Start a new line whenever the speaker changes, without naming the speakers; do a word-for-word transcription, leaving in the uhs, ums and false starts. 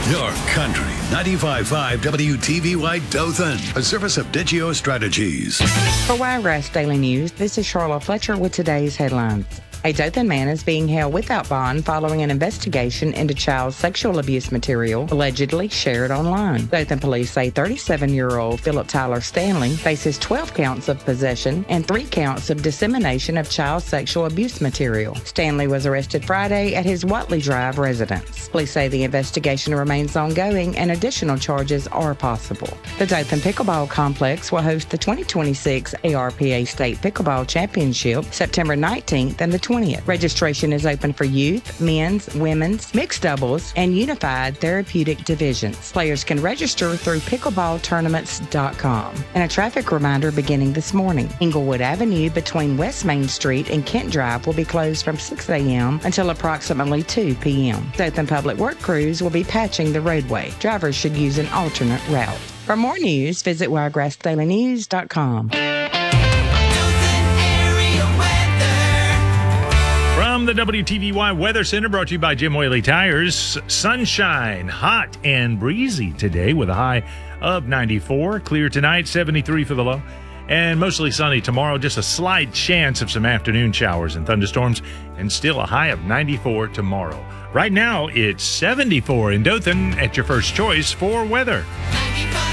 Your country, ninety-five point five W T V Y Dothan, a service of Digio Strategies.
For Wiregrass Daily News, this is Charlotte Fletcher with today's headlines. A Dothan man is being held without bond following an investigation into child sexual abuse material allegedly shared online. Dothan police say thirty-seven-year-old Philip Tyler Stanley faces twelve counts of possession and three counts of dissemination of child sexual abuse material. Stanley was arrested Friday at his Watley Drive residence. Police say the investigation remains ongoing and additional charges are possible. The Dothan Pickleball Complex will host the twenty twenty-six A R P A State Pickleball Championship September nineteenth and the twentieth. Registration is open for youth, men's, women's, mixed doubles, and unified therapeutic divisions. Players can register through pickleball tournaments dot com. And a traffic reminder beginning this morning. Inglewood Avenue between West Main Street and Kent Drive will be closed from six a.m. until approximately two p.m. Dothan Public Work crews will be patching the roadway. Drivers should use an alternate route. For more news, visit wiregrass daily news dot com.
From the W T V Y Weather Center, brought to you by Jim Whaley Tires. Sunshine, hot and breezy today with a high of ninety-four. Clear tonight, seventy-three for the low. And mostly sunny tomorrow. Just a slight chance of some afternoon showers and thunderstorms. And still a high of ninety-four tomorrow. Right now, it's seventy-four in Dothan at your first choice for weather. ninety-five